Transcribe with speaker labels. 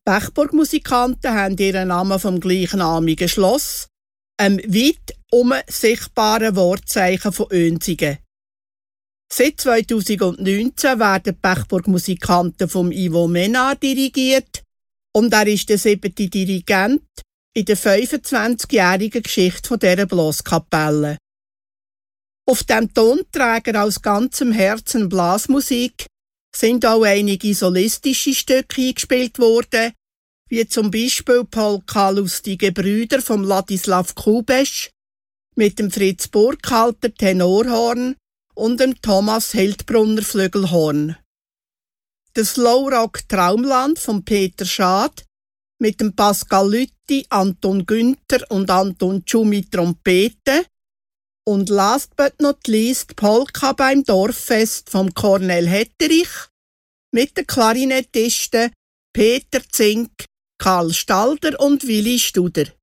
Speaker 1: Bechburg-Musikanten haben ihren Namen vom gleichnamigen Schloss, einem weit sichtbaren Wortzeichen von Oenzingen. Seit 2019 werden die Bechburg-Musikanten vom Ivo Menard dirigiert und er ist der 7. Dirigent in der 25-jährigen Geschichte dieser Blaskapelle. Auf dem Tonträger aus ganzem Herzen Blasmusik sind auch einige solistische Stücke eingespielt worden, wie zum Beispiel Polka Lustige Brüder vom Ladislav Kubesch mit dem Fritz Burkhalter Tenorhorn und dem Thomas Hildbrunner Flügelhorn. Der Slowrock Traumland von Peter Schad mit dem Pascal Lütti, Anton Günther und Anton Tschumi Trompete und last but not least Polka beim Dorffest vom Cornel Hetterich mit den Klarinettisten Peter Zink, Karl Stalder und Willi Studer.